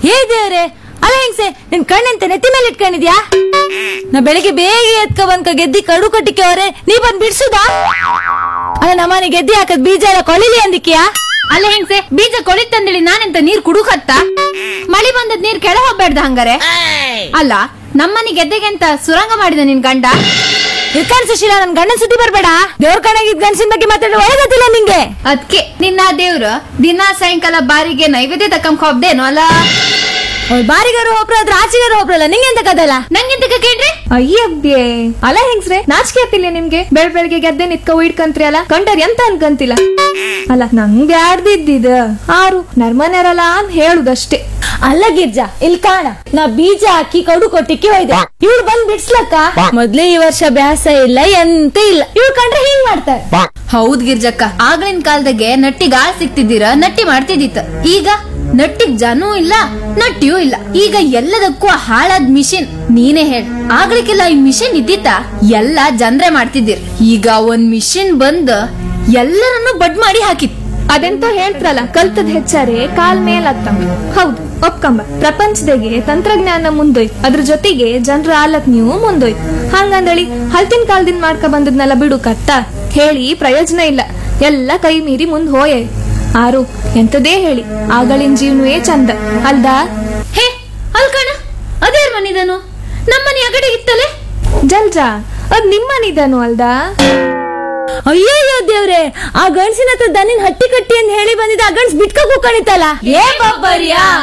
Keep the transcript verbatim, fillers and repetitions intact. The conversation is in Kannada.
ಹೇ ದೇವ್ರೆ, ಅಲ್ಲ ಹೆಂಗ್ಸೆ ನಿನ್ ಕಣ್ಣಂತೆ ನೆತ್ತಿ ಮೇಲೆ ಇಟ್ಕೊಂಡಿದ್ಯಾ? ನಾ ಬೆಳಿಗ್ಗೆ ಬೇಗ ಎತ್ಕ ಬಂದ್ಕ ಗೆದ್ದಿ ಕಡು ಕಟ್ಟಿಕೆ ಅವ್ರೆ, ನೀ ಬಂದ್ ಬಿಡ್ಸುದಾ? ಅಲ್ಲ ನಮ್ಮನೆ ಗೆದ್ದಿ ಹಾಕದ್ ಬೀಜ ಎಲ್ಲ ಕೊಳಿಲಿ ಅಂದಿಕ್ಯಾ? ಅಲ್ಲ ಹೆಂಗ್ಸೆ, ಬೀಜ ಕೊಳಿತಂದೇಳಿ ನಾನೆಂತ ನೀರ್ ಕುಡುಕತ್ತ? ಮಳಿ ಬಂದದ್ ನೀರ್ ಕೆಳ ಹೋಗ್ಬೇಡ್ದ ಹಂಗಾರೆ? ಅಲ್ಲ ನಮ್ಮನೆ ಗೆದ್ದೆಗೆ ಅಂತ ಸುರಂಗ ಮಾಡಿದ ನಿನ್ ಗಂಡ? ಇರ್ಕಾನ್ ಸುಶೀಲ, ನನ್ ಗಂಡನ್ ಸುದ್ದಿ ಬರ್ಬೇಡ. ದೇವ್ರ ಕಣಗಿದ್ ಗಂಡಸಿನ ಬಗ್ಗೆ ಮಾತಾಡೋ ಒಳಗತ್ತಿಲ್ಲ ನಿಂಗೆ. ಅದ್ಕೆ ನಿನ್ನ ದೇವ್ರು ದಿನಾ ಸಾಯಂಕಾಲ ಬಾರಿಗೆ ನೈವೇದ್ಯ ತಕ್ಕಂಕ ಹೋಗ್ದೇನೋ ಅಲ್ಲ? ಬಾರಿಗಾರು ಒಬ್ರು ಅದ್ರ ಆಚೆಗಾರು ಒಬ್ರಲ್ಲ, ನಿಂಗೆ ಎಂತ ಕದಲ್ಲ? ನಂಗೆಂತ ಕೇಳ್ರಿ? ಅಯ್ಯಬ್ಯೆ, ಅಲ್ಲ ಹೆಂಗ್ಸ್ರೆ, ನಾಚಿಕೆ ಆಗ್ತಿಲ್ಲ ನಿಮ್ಗೆ? ಬೆಳ್ ಬೆಳಗ್ಗೆ ಗೆದ್ದೆ ನಿತ್ಕ ಇಡ್ಕಂತ್ರಿ ಅಲ್ಲ, ಕಂಡರ್ ಎಂತ ಅನ್ಕಂತಿಲ್ಲ. ಅಲ್ಲ ನಂಗ್ ಬ್ಯಾಡ್ದಿದ್ದಿದ ಆರು ನರ್ಮನೆರಲ್ಲ ಅಂತ ಹೇಳುದಷ್ಟೇ. ಅಲ್ಲ ಗಿರ್ಜಾ, ಇಲ್ಲಿ ಕಾಣ, ನಾ ಬೀಜ ಹಾಕಿ ಕಡು ಕೊಟ್ಟಿಕ್ಕೆ ಹೋಯ್ದೆ, ಇವ್ಳು ಬಂದ್ ಬಿಡ್ಸ್ಲಕ್ಕ. ಮೊದ್ಲೇ ಈ ವರ್ಷ ಬ್ಯಾಸ ಇಲ್ಲ ಎಂತ ಇಲ್ಲ, ಇವ್ಳು ಕಂಡ್ರೆ ಹಿಂಗ್ ಮಾಡ್ತಾರೆ. ಹೌದ್ ಗಿರ್ಜಕ್ಕ, ಆಗ್ಲಿನ ಕಾಲದಾಗೆ ನಟ್ಟಿಗ್ ಆಳ್ ಸಿಕ್ತಿದ್ದೀರ, ನಟ್ಟಿ ಮಾಡ್ತಿದ್ದಿತ್ತ. ಈಗ ನಟ್ಟಿಗ್ ಜನೂ ಇಲ್ಲ, ನಟ್ಟಿಯೂ ಇಲ್ಲ. ಈಗ ಎಲ್ಲದಕ್ಕೂ ಹಾಳಾದ್ ಮಿಷಿನ್. ನೀನೇ ಹೇಳ, ಆಗ್ಲಿಕ್ಕೆಲ್ಲ ಈ ಮಿಷಿನ್ ಇದ್ದಿತ್ತ? ಎಲ್ಲ ಜನ್ರೆ ಮಾಡ್ತಿದ್ದೀರ್. ಈಗ ಒಂದ್ ಮಿಷಿನ್ ಬಂದ್ ಎಲ್ಲರನ್ನು ಬಡ್ ಮಾಡಿ ಹಾಕಿತ್. ಅದೆಂತೋ ಹೇಳ್ತಾರಲ್ಲ, ಕಲ್ತದ್ ಹೆಚ್ಚಾರೆ ಕಾಲ್ ಮೇಲ್ ಹತ್ತಂಬ. ಹೌದು, ಒಪ್ಕಂಬ. ಪ್ರಪಂಚದಾಗೆ ತಂತ್ರಜ್ಞಾನ ಮುಂದೋಯ್ತು, ಅದ್ರ ಜೊತೆಗೆ ಜನರ ಆಲಕ್ ನೀವು ಮುಂದೋಯ್ತು. ಹಂಗಂದಳಿ ಹಲ್ತಿನ ಕಾಲದಿಂದ ಮಾಡ್ಕ ಬಂದದ್ನೆಲ್ಲ ಬಿಡು ಕತ್ತ ಹೇಳಿ ಪ್ರಯೋಜನ ಇಲ್ಲ. ಎಲ್ಲ ಕೈ ಮೀರಿ ಮುಂದ್ ಹೋಯೆ. ಆರು ಎಂತದೇ ಹೇಳಿ, ಆಗಳಿನ ಜೀವನವೇ ಚಂದ ಅಲ್ದಾ? ಹೇ ಅಲ್ಕಣ, ಅದೇರ್ ಮನಿದನು? ನಮ್ಮನೆ ಅಗಡೆ ಇತ್ತಲೆ ಜಲ್ಜಾ, ಅದ್ ನಿಮ್ಮನಿದನು ಅಲ್ದಾ? ಅಯ್ಯಯ್ಯೋ ದೇವ್ರೆ, ಆ ಗಂಡ್ಸಿನ ಹತ್ರ ದನಿನ್ ಹಟ್ಟಿ ಕಟ್ಟಿ ಅಂತ ಹೇಳಿ ಬಂದಿದ್ದ ಆ ಗಂಡ್ಸ್ ಬಿಟ್ಕ ಕೂಕಣಿತಲ್ಲ. ಏ ಬಬ್ಬರಿಯಾ!